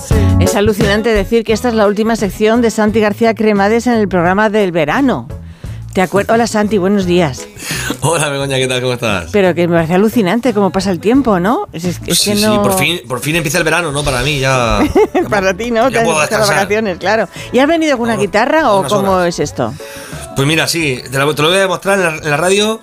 Sí. Es alucinante decir que esta es la última sección de Santi García Cremades en el programa del verano. ¿Te acuerdas? Hola Santi, buenos días. Hola Begoña, ¿qué tal? ¿Cómo estás? Pero que me parece alucinante cómo pasa el tiempo, ¿no? Sí, por fin empieza el verano, ¿no? Para mí ya... Para ti, ¿no? Ya puedo las descansar. Vacaciones, claro. ¿Y has venido con una guitarra o cómo es esto? Pues mira, sí, te lo voy a demostrar en la radio...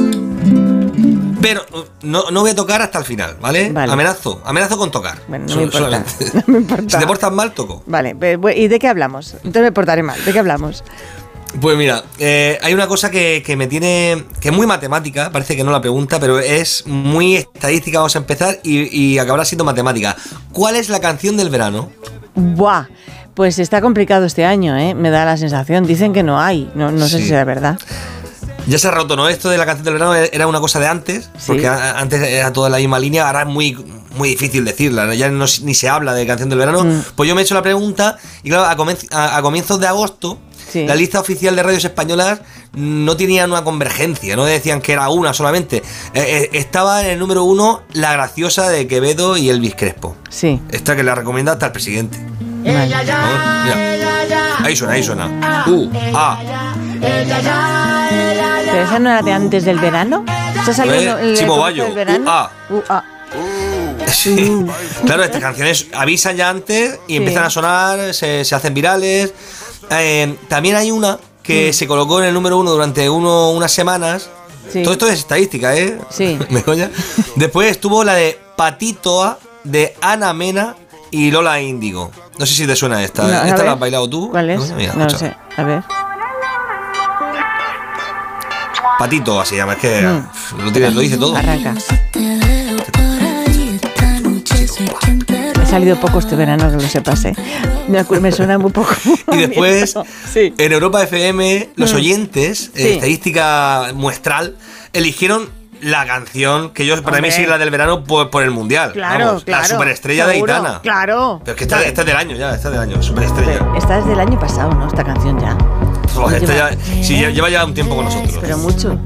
Pero no voy a tocar hasta el final, ¿vale? Amenazo con tocar. Bueno, no me importa. No me importa. Si te portas mal, toco. Vale, ¿y de qué hablamos? Entonces me portaré mal. ¿De qué hablamos? Pues mira, hay una cosa que me tiene... que es muy matemática, parece que no la pregunta, pero es muy estadística. Vamos a empezar y acabará siendo matemática. ¿Cuál es la canción del verano? ¡Buah! Pues está complicado este año, ¿eh? Me da la sensación. Dicen que no hay. No sé si será verdad. Ya se ha roto, ¿no? Esto de la canción del verano era una cosa de antes, porque antes era toda la misma línea, ahora es muy difícil decirla, ¿no? Ya ni se habla de canción del verano. Pues yo me he hecho la pregunta y claro, a comienzos de agosto, la lista oficial de radios españolas no tenía una convergencia, no decían que era una solamente. Estaba en el número 1 La Graciosa de Quevedo y Elvis Crespo. Sí. Esta que la recomienda hasta el presidente. Vale. Mira. Ahí suena. ¿Pero esa no era de antes del verano? ¿Se salió el Chimo Bayo. del verano? Sí. Claro, estas canciones avisan ya antes y empiezan a sonar, se hacen virales. También hay una que se colocó en el número 1 durante unas semanas. Sí. Todo esto es estadística, ¿eh? Sí. ¿Me coña? Después estuvo la de Patitoa de Ana Mena y Lola Índigo. No sé si te suena esta. No, ¿Esta la has bailado tú? ¿Cuál es? Mira, no sé. A ver. Patito, así llama, es que lo dice todo. Arranca. Me ha salido poco este verano, que lo sepas, ¿eh? Me suena muy poco. Y después, en Europa FM, los oyentes, estadística muestral, eligieron la canción que para mí sí es la del verano por el mundial. Claro. La superestrella de Aitana. Claro. Pero es que esta es del año ya, superestrella. Esta es del año pasado, ¿no? Esta canción ya. Lleva ya un tiempo con nosotros. Pero mucho.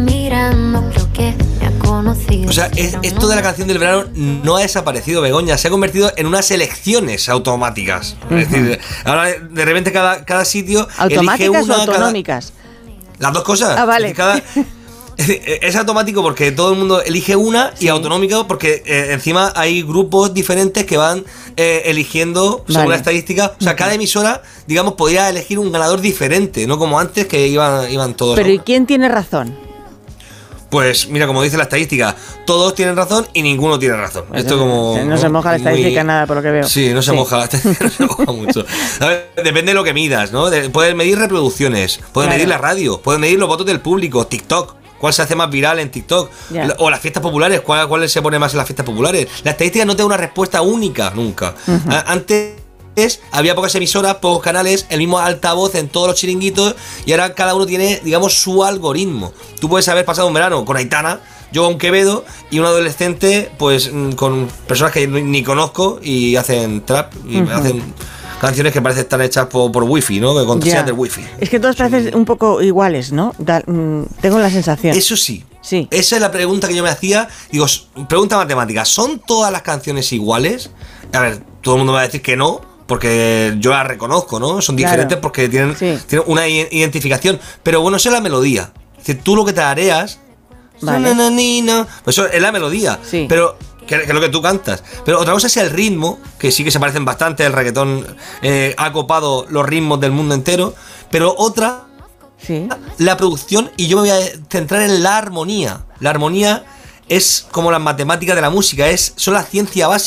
O sea, esto de la canción del verano no ha desaparecido, Begoña. Se ha convertido en unas elecciones automáticas. Es decir, ahora de repente cada sitio ¿automáticas elige una, o autonómicas? Las dos cosas. Ah, vale. Es automático porque todo el mundo elige una y autonómico porque encima hay grupos diferentes que van eligiendo según la estadística. O sea, cada emisora, digamos, podría elegir un ganador diferente, no como antes que iban todos. Pero ¿y quién tiene razón? Pues mira, como dice la estadística, todos tienen razón y ninguno tiene razón. Pues esto como no se moja la estadística nada, por lo que veo. Sí, no se moja la estadística, no se moja mucho. A ver, depende de lo que midas, ¿no? Puedes medir reproducciones, puedes medir la radio, puedes medir los votos del público, TikTok. ¿Cuál se hace más viral en TikTok? O las fiestas populares, ¿cuál se pone más en las fiestas populares? La estadística no te da una respuesta única, nunca. Antes había pocas emisoras, pocos canales, el mismo altavoz en todos los chiringuitos y ahora cada uno tiene, digamos, su algoritmo. Tú puedes haber pasado un verano con Aitana, yo con Quevedo y un adolescente, pues con personas que ni conozco y hacen trap y hacen canciones que parecen estar hechas por wifi, ¿no? Con señal del wifi. Es que todos parecen un poco iguales, ¿no? Tengo la sensación. Eso sí. Esa es la pregunta que yo me hacía. Digo, pregunta matemática, ¿son todas las canciones iguales? A ver, todo el mundo me va a decir que no, porque yo las reconozco, ¿no? Son diferentes porque tienen una identificación. Pero bueno, esa es la melodía. Es decir, tú lo que te areas, pues eso es la melodía. Pero que es lo que tú cantas. Pero otra cosa es el ritmo, que sí que se parecen bastante. El reggaetón ha copado los ritmos del mundo entero. Pero otra, la producción, y yo me voy a centrar en la armonía. La armonía es como las matemáticas de la música, son la ciencia básica.